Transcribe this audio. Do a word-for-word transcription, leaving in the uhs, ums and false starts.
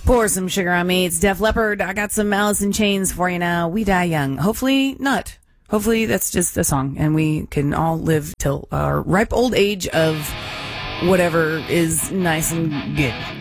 Pour some sugar on me. It's Def Leppard. I got some Alice in Chains for you now. We die young. Hopefully not. Hopefully that's just a song, and we can all live till our ripe old age of whatever is nice and good.